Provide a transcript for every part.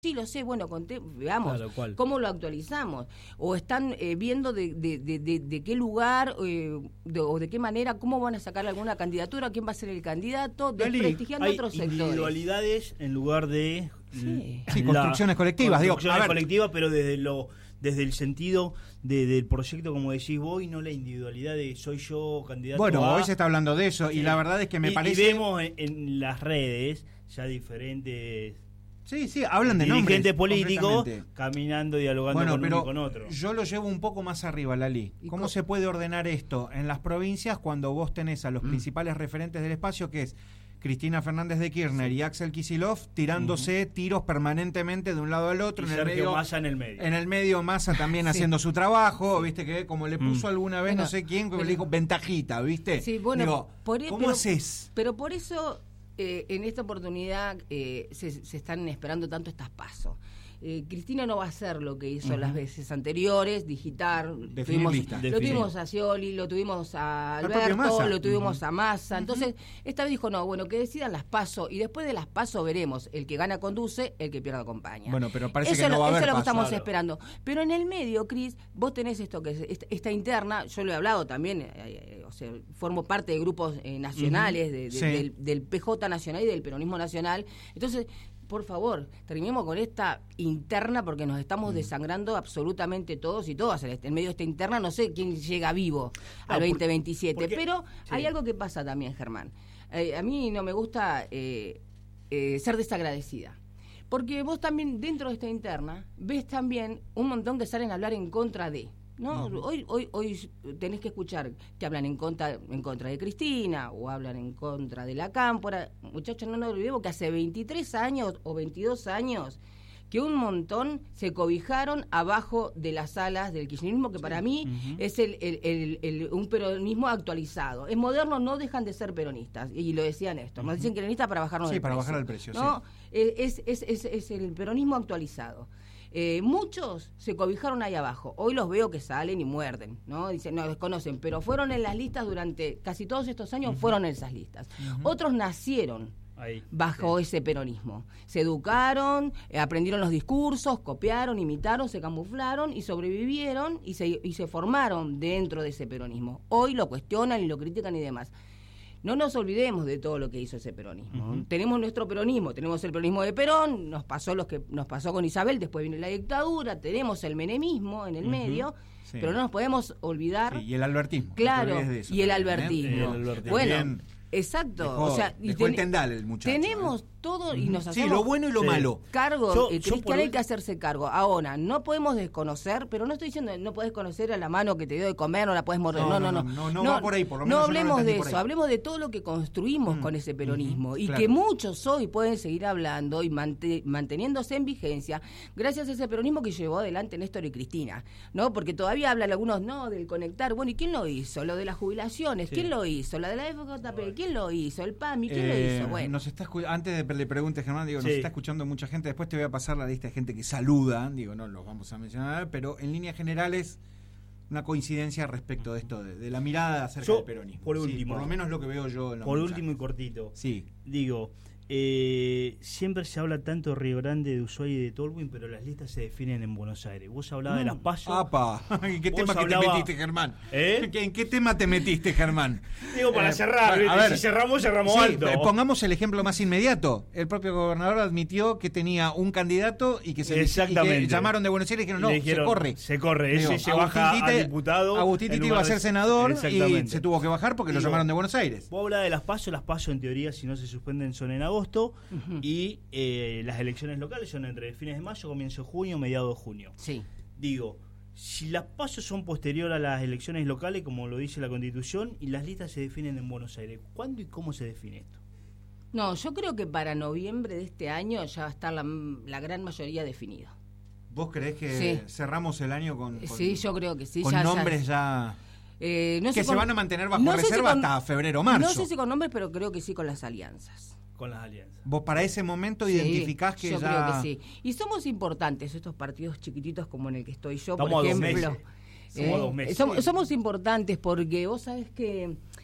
Sí, lo sé, bueno, veamos claro, cómo lo actualizamos. O están viendo de qué lugar o de qué manera, cómo van a sacar alguna candidatura, quién va a ser el candidato, desprestigiando otros sectores. Individualidades en lugar de... Sí, construcciones colectivas. Construcciones colectivas, pero desde el sentido del proyecto, como decís vos, y no la individualidad de soy yo candidato. Bueno, hoy se está hablando de eso, y la verdad es que me parece... Y vemos en las redes ya diferentes... Sí, hablan de nombres. Dirigentes políticos caminando, dialogando con uno y con otro. Yo lo llevo un poco más arriba, Lali. ¿Cómo se puede ordenar esto en las provincias cuando vos tenés a los principales referentes del espacio, que es Cristina Fernández de Kirchner y Axel Kicillof, tirándose tiros permanentemente de un lado al otro? Y Sergio Massa en el medio. En el medio, Massa también haciendo su trabajo, viste, que como le puso alguna vez, no sé quién, que le dijo ventajita, ¿viste? Sí, bueno, digo, ¿cómo haces? Pero por eso... en esta oportunidad se están esperando tanto estas pasos. Cristina no va a hacer lo que hizo las veces anteriores, digitar. Lo tuvimos a Scioli, lo tuvimos a Alberto, lo tuvimos a Massa. Entonces, esta vez dijo, no, bueno, que decidan las PASO, y después de las PASO veremos, el que gana conduce, el que pierde acompaña. Bueno, pero parece que no va a haber eso es lo que PASO. estamos esperando. Pero en el medio, Cris, vos tenés esto, que es esta interna, yo lo he hablado también, o sea, formo parte de grupos nacionales, del PJ nacional y del peronismo nacional. Entonces, por favor, terminemos con esta interna, porque nos estamos desangrando absolutamente todos y todas. En medio de esta interna no sé quién llega vivo al 2027. Pero hay algo que pasa también, Germán. A mí no me gusta ser desagradecida. Porque vos también, dentro de esta interna, ves también un montón que salen a hablar en contra de... ¿no? Hoy tenés que escuchar que hablan en contra de Cristina o hablan en contra de la Cámpora. Muchachos, no nos olvidemos que hace 23 años o 22 años que un montón se cobijaron abajo de las alas del kirchnerismo, que para mí es un peronismo actualizado. Es moderno, no dejan de ser peronistas, y lo decían esto. Nos dicen peronistas para bajarnos el precio. Sí, para bajar el precio, ¿no? Es el peronismo actualizado. Muchos se cobijaron ahí abajo. Hoy los veo que salen y muerden, ¿no? Dicen, no, desconocen, pero fueron en las listas durante casi todos estos años, fueron en esas listas. Otros nacieron bajo ese peronismo. Se educaron, aprendieron los discursos, copiaron, imitaron, se camuflaron y sobrevivieron y se formaron dentro de ese peronismo. Hoy lo cuestionan y lo critican y demás. No nos olvidemos de todo lo que hizo ese peronismo. Tenemos nuestro peronismo, tenemos el peronismo de Perón, nos pasó con Isabel, después vino la dictadura, tenemos el menemismo en el medio, pero no nos podemos olvidar. Y el albertismo. Claro, eso, y el albertismo. Bueno, exacto. Dejó el tendal el muchacho. Tenemos todo y nos hacemos... Sí, lo bueno y lo malo. Cargo, Cristian, hay que hacerse cargo. Ahora, no podemos desconocer, pero no estoy diciendo no podés conocer a la mano que te dio de comer, no la podés morder. No va por ahí, por lo menos. No hablemos de eso, hablemos de todo lo que construimos con ese peronismo y que muchos hoy pueden seguir hablando y manteniéndose en vigencia gracias a ese peronismo que llevó adelante Néstor y Cristina, ¿no? Porque todavía hablan algunos, del conectar. Bueno, ¿y quién lo hizo? Lo de las jubilaciones, ¿quién lo hizo? La de la FJP, ¿quién lo hizo? El PAMI, ¿quién lo hizo? Bueno. Antes de le pregunte, Germán, nos está escuchando mucha gente, después te voy a pasar la lista de gente que saluda, no los vamos a mencionar, pero en líneas generales una coincidencia respecto de esto, de la mirada acerca del peronismo. Por último, por lo menos lo que veo yo en la por último y cortito. Sí. Siempre se habla tanto de Río Grande, de Ushuaia y de Tolwyn, pero las listas se definen en Buenos Aires. Vos hablabas de las PASO. ¡Apa! ¿En qué tema te metiste, Germán? ¿En qué tema te metiste, Germán? Digo, para cerrar, a ver, si cerramos alto. Pongamos el ejemplo más inmediato. El propio gobernador admitió que tenía un candidato y que llamaron de Buenos Aires y dijeron, se corre. Ese se baja a diputado. Agustín Titi iba a ser senador y se tuvo que bajar porque lo llamaron de Buenos Aires. Vos hablabas de las PASO en teoría, si no se suspenden, son en agosto. Y las elecciones locales son entre fines de mayo, comienzo de junio, mediados de junio. Sí. Digo, si las PASO son posterior a las elecciones locales, como lo dice la Constitución, y las listas se definen en Buenos Aires, ¿cuándo y cómo se define esto? No, yo creo que para noviembre de este año ya va a estar la gran mayoría definida. ¿Vos creés que cerramos el año con sí, yo creo que sí. Con nombres ya... no sé se van a mantener bajo reserva hasta febrero o marzo. No sé si con nombres, pero creo que sí con las alianzas. Con las alianzas. ¿Vos para ese momento identificás que yo creo que sí. Y somos importantes estos partidos chiquititos como en el que estoy yo, Estamos por ejemplo. Somos 2 meses. Somos importantes porque vos sabés que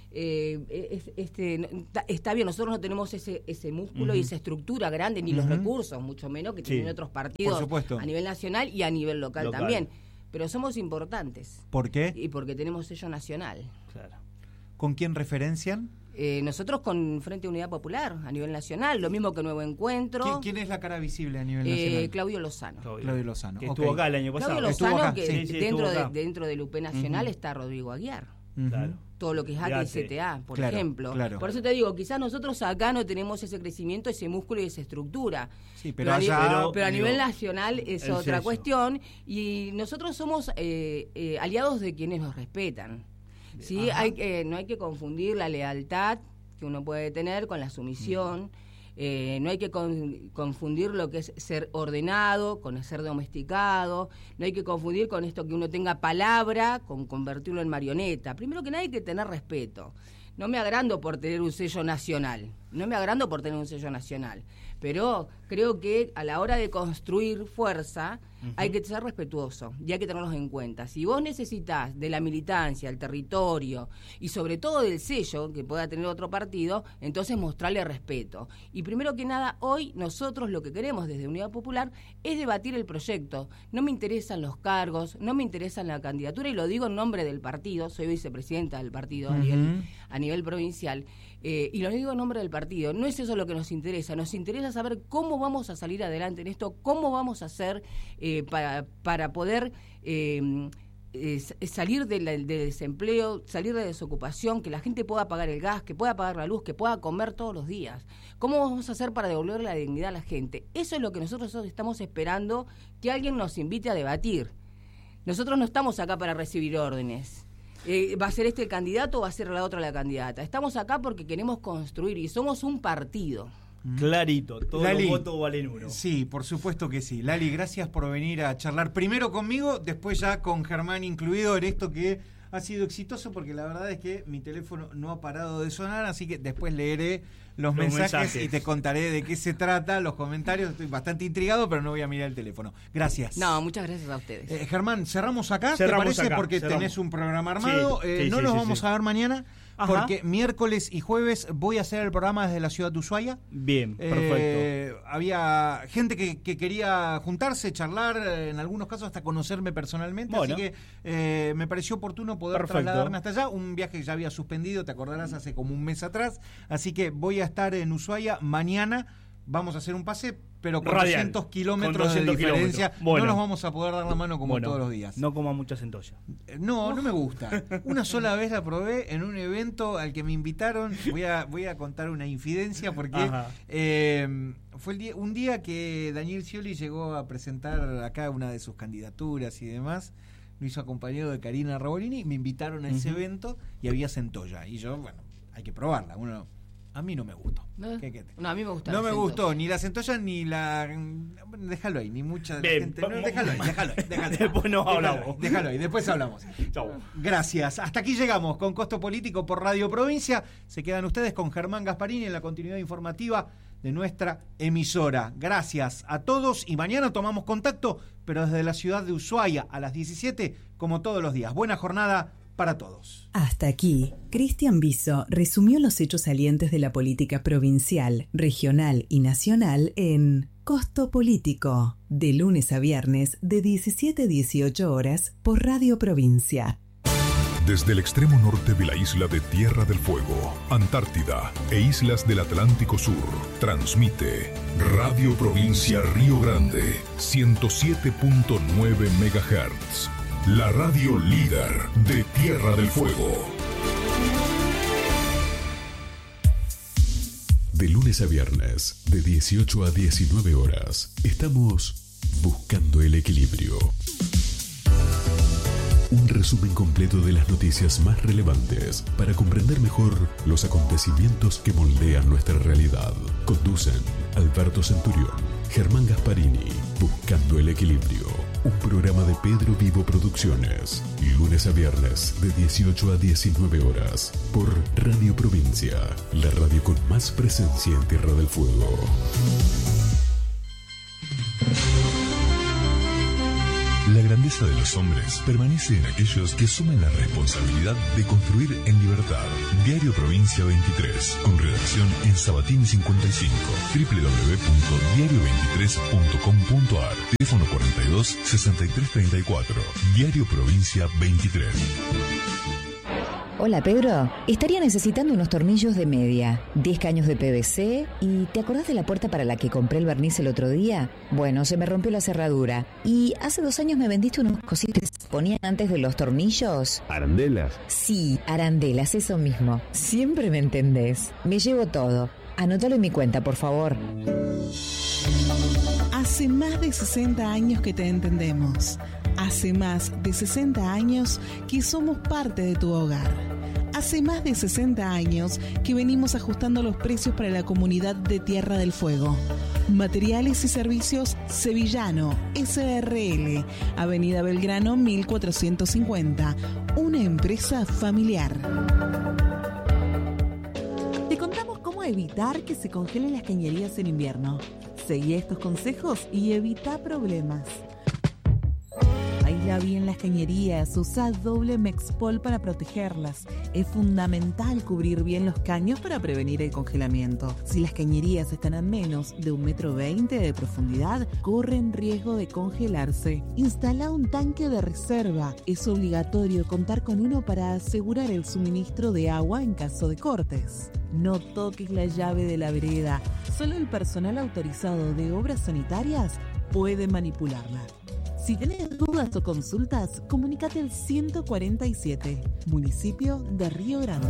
está bien, nosotros no tenemos ese músculo y esa estructura grande, ni los recursos, mucho menos que tienen otros partidos a nivel nacional y a nivel local también. Pero somos importantes. ¿Por qué? Y porque tenemos sello nacional. Claro. ¿Con quién referencian? Nosotros con Frente Unidad Popular a nivel nacional, lo mismo que Nuevo Encuentro. ¿Quién es la cara visible a nivel nacional? Claudio Lozano. Claudio Lozano. Que estuvo acá el año pasado. Claudio Lozano, acá, que dentro del UP Nacional está Rodrigo Aguiar. Claro. Todo lo que es ATA y CTA, por ejemplo. Claro. Por eso te digo, quizás nosotros acá no tenemos ese crecimiento, ese músculo y esa estructura. Sí, pero a nivel nacional es otra cuestión. Y nosotros somos aliados de quienes nos respetan. ¿Sí? No hay que confundir la lealtad que uno puede tener con la sumisión. No hay que confundir lo que es ser ordenado con ser domesticado. No hay que confundir con esto que uno tenga palabra con convertirlo en marioneta. Primero que nada hay que tener respeto. No me agrando por tener un sello nacional. Pero creo que a la hora de construir fuerza hay que ser respetuoso y hay que tenerlos en cuenta. Si vos necesitas de la militancia, el territorio y sobre todo del sello que pueda tener otro partido, entonces mostrarle respeto. Y primero que nada, hoy nosotros lo que queremos desde Unidad Popular es debatir el proyecto. No me interesan los cargos, no me interesa la candidatura, y lo digo en nombre del partido, soy vicepresidenta del partido a nivel provincial. Y lo digo en nombre del partido, no es eso lo que nos interesa saber cómo vamos a salir adelante en esto, cómo vamos a hacer para poder salir del desempleo, salir de desocupación, que la gente pueda pagar el gas, que pueda pagar la luz, que pueda comer todos los días. ¿Cómo vamos a hacer para devolver la dignidad a la gente? Eso es lo que nosotros estamos esperando, que alguien nos invite a debatir. Nosotros no estamos acá para recibir órdenes. ¿Va a ser este el candidato o va a ser la otra la candidata? Estamos acá porque queremos construir y somos un partido. Clarito, todos los votos valen uno. Sí, por supuesto que sí. Lali, gracias por venir a charlar primero conmigo, después ya con Germán incluido en esto que ha sido exitoso, porque la verdad es que mi teléfono no ha parado de sonar, así que después leeré los mensajes y te contaré de qué se trata, los comentarios. Estoy bastante intrigado, pero no voy a mirar el teléfono. Gracias. No, muchas gracias a ustedes. Germán, ¿cerramos acá? ¿Te parece? Porque tenés un programa armado. No nos vamos a ver mañana. Porque miércoles y jueves voy a hacer el programa desde la ciudad de Ushuaia. Bien, perfecto. Había gente que quería juntarse, charlar, en algunos casos hasta conocerme personalmente, así que me pareció oportuno poder trasladarme hasta allá. Un viaje que ya había suspendido, te acordarás, hace como un mes atrás. Así que voy a estar en Ushuaia mañana. Vamos a hacer un pase, pero con 200 kilómetros de diferencia. No nos vamos a poder dar la mano como todos los días. No coma mucha centolla. No me gusta. Una sola vez la probé en un evento al que me invitaron. Voy a contar una infidencia porque fue un día que Daniel Scioli llegó a presentar acá una de sus candidaturas y demás. Lo hizo acompañado de Karina Rabolini. Me invitaron a ese evento y había centolla. Y yo, hay que probarla. A mí no me gustó. No, a mí me gusta. No me gustó ni la centolla ni la... Déjalo ahí, ni mucha gente. No, déjalo ahí. Después nos hablamos. Déjalo ahí, después hablamos. Chau. Gracias. Hasta aquí llegamos con Costo Político por Radio Provincia. Se quedan ustedes con Germán Gasparini en la continuidad informativa de nuestra emisora. Gracias a todos y mañana tomamos contacto, pero desde la ciudad de Ushuaia a las 17, como todos los días. Buena jornada para todos. Hasta aquí, Cristian Biso resumió los hechos salientes de la política provincial, regional y nacional en Costo Político, de lunes a viernes de 17 a 18 horas por Radio Provincia. Desde el extremo norte de la isla de Tierra del Fuego, Antártida e islas del Atlántico Sur, transmite Radio Provincia Río Grande, 107.9 MHz. La radio líder de Tierra del Fuego. De lunes a viernes, de 18 a 19 horas, estamos buscando el equilibrio. Un resumen completo de las noticias más relevantes para comprender mejor los acontecimientos que moldean nuestra realidad. Conducen Alberto Centurión, Germán Gasparini, Buscando el Equilibrio. Un programa de Pedro Vivo Producciones. Lunes a viernes de 18 a 19 horas por Radio Provincia, la radio con más presencia en Tierra del Fuego. La grandeza de los hombres permanece en aquellos que asumen la responsabilidad de construir en libertad. Diario Provincia 23, con redacción en Sabatini 55, www.diario23.com.ar, teléfono 42 63 34, Diario Provincia 23. Hola Pedro, estaría necesitando unos tornillos de media, 10 caños de PVC y ¿te acordás de la puerta para la que compré el barniz el otro día? Bueno, se me rompió la cerradura y hace 2 años me vendiste unos cositos que se ponían antes de los tornillos. ¿Arandelas? Sí, arandelas, eso mismo. Siempre me entendés. Me llevo todo. Anótalo en mi cuenta, por favor. Hace más de 60 años que te entendemos. Hace más de 60 años que somos parte de tu hogar. Hace más de 60 años que venimos ajustando los precios para la comunidad de Tierra del Fuego. Materiales y Servicios Sevillano, SRL, Avenida Belgrano 1450, una empresa familiar. Te contamos cómo evitar que se congelen las cañerías en invierno. Seguí estos consejos y evita problemas. Aísla bien las cañerías, usa doble Mexpol para protegerlas. Es fundamental cubrir bien los caños para prevenir el congelamiento. Si las cañerías están a menos de 1,20 m de profundidad, corren riesgo de congelarse. Instala un tanque de reserva. Es obligatorio contar con uno para asegurar el suministro de agua en caso de cortes. No toques la llave de la vereda. Solo el personal autorizado de obras sanitarias puede manipularla. Si tenés dudas o consultas, comunícate al 147, municipio de Río Grande.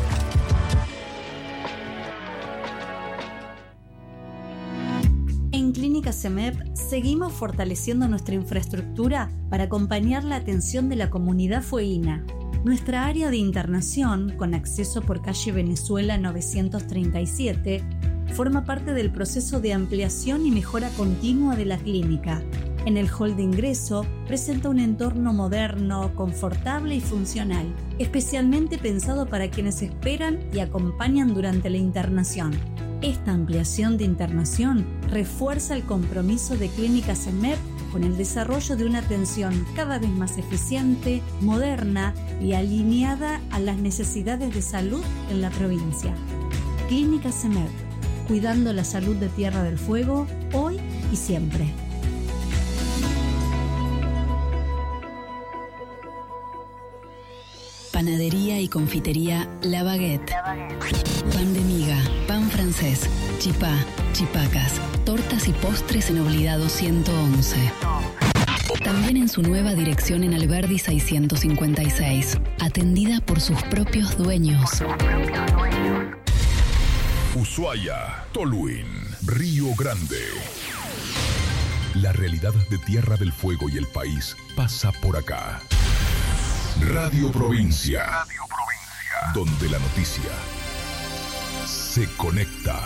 En Clínica CEMEP seguimos fortaleciendo nuestra infraestructura para acompañar la atención de la comunidad fueguina. Nuestra área de internación, con acceso por calle Venezuela 937, forma parte del proceso de ampliación y mejora continua de la clínica. En el hall de ingreso presenta un entorno moderno, confortable y funcional, especialmente pensado para quienes esperan y acompañan durante la internación. Esta ampliación de internación refuerza el compromiso de Clínica CEMEP con el desarrollo de una atención cada vez más eficiente, moderna y alineada a las necesidades de salud en la provincia. Clínica CEMEP, cuidando la salud de Tierra del Fuego, hoy y siempre. Panadería y confitería La Baguette. Pan de miga, pan francés, chipá, chipacas, tortas y postres en Obligado 111. También en su nueva dirección en Alberdi 656, atendida por sus propios dueños. Ushuaia, Tolwyn, Río Grande. La realidad de Tierra del Fuego y el país pasa por acá. Radio Provincia. Radio Provincia. Donde la noticia se conecta.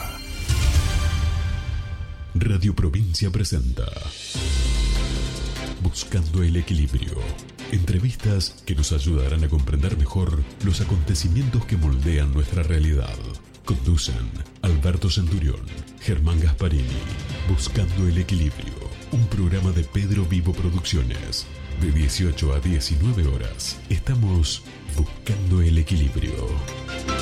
Radio Provincia presenta Buscando el Equilibrio. Entrevistas que nos ayudarán a comprender mejor los acontecimientos que moldean nuestra realidad. Conducen Alberto Centurión, Germán Gasparini. Buscando el Equilibrio. Un programa de Pedro Vivo Producciones. De 18 a 19 horas, estamos buscando el equilibrio.